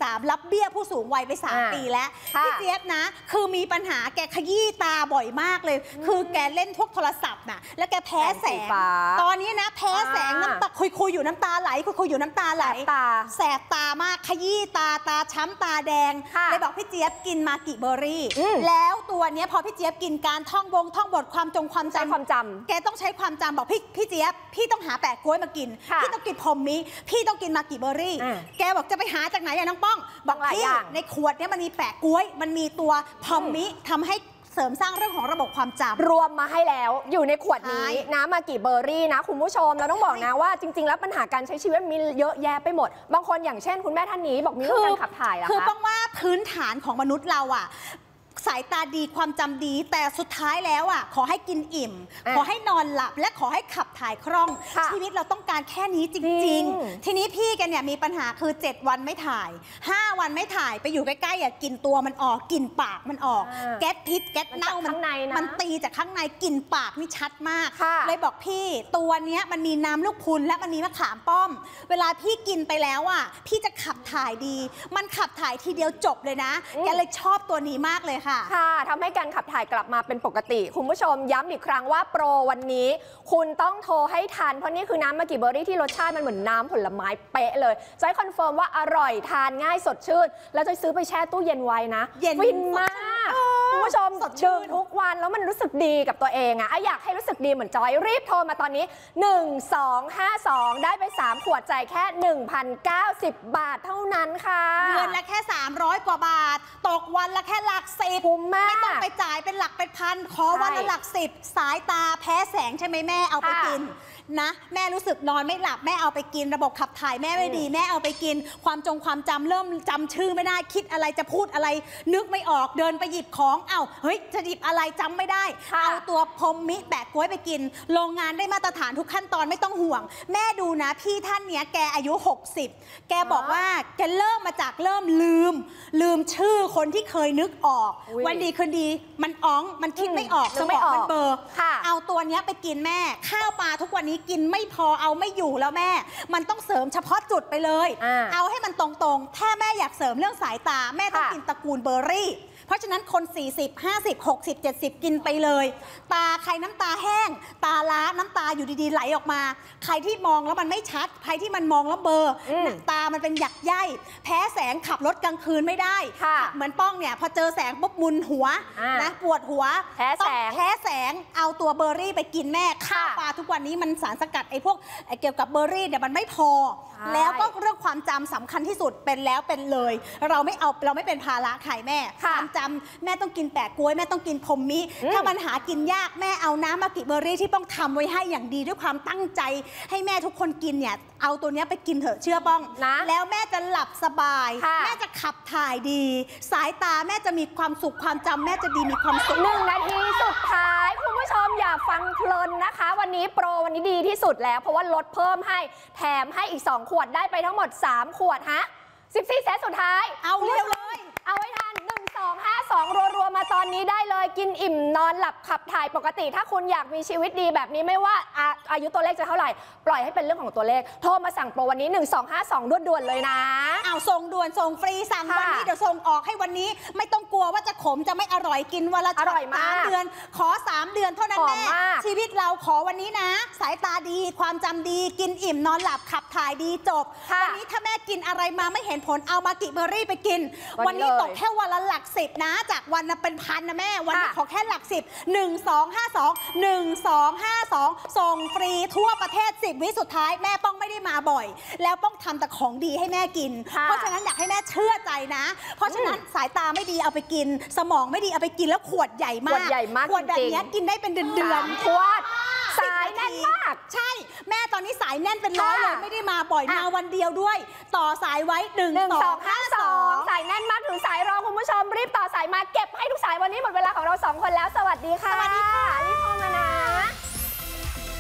63รับเบี้ยผู้สูงวัยไป3 ปีแล้วพี่เจี๊ยบนะคือมีปัญหาแกขยี้ตาบ่อยมากเลยคือแกเล่นพวกโทรศัพท์น่ะแล้วแกแพ้แสงตอนนี้นะแพ้แสงน้ำตาคุยอยู่น้ำตาไหลคุยอยู่น้ำตาไหลแสบตามากขยี้ตาช้ำตาแดงเลยบอกพี่เจี๊ยบกินมากิเบอร์รี่แล้วตัวนี้พอพี่เจี๊ยบกินการท่องบทความจำแกต้องใช้ความจำบอกพี่เจี๊ยบพี่ต้องหาแปะกล้วยมากินพี่ต้องกินพรมมิพี่ต้องกินมากิเบอร์รี่แกบอกจะไปหาจากไหนอะน้องป้องบอกพี่ในขวดนี้มันมีแปะกล้วยมันมีตัวพรมมิทำให้เสริมสร้างเรื่องของระบบความจำรวมมาให้แล้วอยู่ในขวดนี้น้ำมากิเบอร์รี่นะคุณผู้ชมเราต้องบอกนะว่าจริงๆแล้วปัญหาการใช้ชีวิตมีเยอะแยะไปหมดบางคนอย่างเช่นคุณแม่ท่านนี้บอกมีเรื่องการขับถ่ายแล้วคือป้องว่าพื้นฐานของมนุษย์เราอะสายตาดีความจำดีแต่สุดท้ายแล้วอ่ะขอให้กินอิ่มขอให้นอนหลับและขอให้ขับถ่ายคล่องชีวิตเราต้องการแค่นี้จริงๆทีนี้พี่แกเนี่ยมีปัญหาคือ7 วันไม่ถ่าย5 วันไม่ถ่ายไปอยู่ใกล้ๆอ่ะกินตัวมันออกกลิ่นปากมันออกแก๊สพิษแก๊สเน่ามันตีจากข้างในกลิ่นปากนี่ชัดมากเลยบอกพี่ตัวเนี้ยมันมีน้ำลูกพรุนและมันมีมะขามป้อมเวลาพี่กินไปแล้วอ่ะพี่จะขับถ่ายดีมันขับถ่ายทีเดียวจบเลยนะแกเลยชอบตัวนี้มากเลยค่ะทำให้การขับถ่ายกลับมาเป็นปกติคุณผู้ชมย้ำอีกครั้งว่าโปรวันนี้คุณต้องโทรให้ทันเพราะนี่คือน้ำมากิเบอร์รี่ที่รสชาติมันเหมือนน้ำผลไม้เป๊ะเลยจอยคอนเฟิร์มว่าอร่อยทานง่ายสดชื่นแล้วจอยซื้อไปแช่ตู้เย็นไว้นะฟินมากคุณผู้ชมดื่มทุกวันแล้วมันรู้สึกดีกับตัวเองอะอยากให้รู้สึกดีเหมือนจอยรีบโทรมาตอนนี้1252ได้ไป3 ขวดจ่ายแค่ 1,090 บาทเท่านั้นค่ะเงินละแค่300 กว่าบาทตกวันละแค่หลัก10 คุ้มมากไม่ต้องไปจ่ายเป็นหลักเป็นพันขอวันละหลัก10สายตาแพ้แสงใช่ไหมแม่เอาไปกินนะแม่รู้สึกนอนไม่หลับแม่เอาไปกินระบบขับถ่ายแม่ไม่ดีแม่เอาไปกินความจำเริ่มจำชื่อไม่ได้คิดอะไรจะพูดอะไรนึกไม่ออกเดินไปหยิบของเฮ้ยจะหยิบอะไรจำไม่ได้เอาตัวพรมมิแปะกล้วยไปกินโรงงานได้มาตรฐานทุกขั้นตอนไม่ต้องห่วงแม่ดูนะพี่ท่านเนี้ยแกอายุ60แกบอกว่าแกเริ่มมาจากเริ่มลืมชื่อคนที่เคยนึกออกวันดีคืนดีมันมันคิดไม่ออกสมองมันเบลอเอาตัวเนี้ยไปกินแม่ข้าวปลาทุกวันนี้กินไม่พอเอาไม่อยู่แล้วแม่มันต้องเสริมเฉพาะจุดไปเลยเอาให้มันตรงๆถ้าแม่อยากเสริมเรื่องสายตาแม่ต้องกินตระกูลเบอร์รี่เพราะฉะนั้นคน40 50 60 70กินไปเลยตาใครน้ำตาแห้งตาล้าน้ำตาอยู่ดีๆไหลออกมาใครที่มองแล้วมันไม่ชัดใครที่มันมองแล้วเบลอตามันเป็นหยักใยแพ้แสงขับรถกลางคืนไม่ได้เหมือนป้องเนี่ยพอเจอแสงปุ๊บมุนหัวนะปวดหัวแพ้แสงเอาตัวเบอร์รี่ไปกินแม่ข้าวปลาทุกวันนี้มันสารสกัดไอ้พวกเกี่ยวกับเบอร์รี่เนี่ยมันไม่พอแล้วก็เรื่องความจำสำคัญที่สุดเป็นแล้วเป็นเลยเราไม่เป็นภาระใครแม่ความจำแม่ต้องกินแปะกล้วยแม่ต้องกินพรมมิถ้ามันหากินยากแม่เอาน้ำมากิเบอร์รี่ที่ป้องทำไว้ให้อย่างดีด้วยความตั้งใจให้แม่ทุกคนกินเนี่ยเอาตัวนี้ไปกินเถอะเชื่อป้องนะแล้วแม่จะหลับสบายแม่จะขับถ่ายดีสายตาแม่จะมีความสุขความจำแม่จะดีมีความสุข 1 นาทีสุดท้ายคุณผู้ชมอย่าฟังเพลินนะคะวันนี้โปรวันนี้ดีที่สุดแล้วเพราะว่าลดเพิ่มให้แถมให้อีก2 ขวดได้ไปทั้งหมด3 ขวดฮะ14 เซตสุดท้ายเอาเร็วเลยเอาไว้ทัน1252รัวๆมาตอนนี้ได้เลยกินอิ่มนอนหลับขับถ่ายปกติถ้าคุณอยากมีชีวิตดีแบบนี้ไม่ว่าอายุตัวเลขจะเท่าไหร่ปล่อยให้เป็นเรื่องของตัวเลขโทรมาสั่งโปรวันนี้1252ด่วนๆเลยนะเอาส่งด่วนส่งฟรีสั่งวันนี้เดี๋ยวส่งออกให้วันนี้ไม่ต้องกลัวว่าจะขมจะไม่อร่อยกินวันละ3 เดือนขอ3 เดือนเท่านั้นแม่ชีวิตเราขอวันนี้นะสายตาดีความจำดีกินอิ่มนอนหลับขับถ่ายดีจบวันนี้ถ้าแม่กินอะไรมาไม่เห็นผลเอามากิเบอร์รี่ไปกินวันนี้ตกแค่วันละหลัก10นะจากวันละเป็นพันนะแม่วันนี้ขอแค่หลัก10 1252ส่งฟรีทั่วประเทศ10 วิสุดท้ายแม่ป้องไม่ได้มาบ่อยแล้วป้องทำแต่ของดีให้แม่กินเพราะฉะนั้นอยากให้แม่เชื่อใจนะเพราะฉะนั้นสายตาไม่ดีเอาไปกินสมองไม่ดีเอาไปกินแล้วขวดใหญ่มากขวดแบบนี้กินได้เป็นเดือนขวดสายแน่นมากใช่แม่ตอนนี้สายแน่นเป็นร้อยเลยไม่ได้มาบ่อยมาวันเดียวด้วยต่อสายไว้ 1252สายแน่นมากถึงสายรองคุณผู้ชมรีบต่อสายมาเก็บให้ทุกสายวันนี้หมดเวลาของเรา2 คนแล้วสวัสดีค่ะสวัสดีค่ะรีบโทรมานะ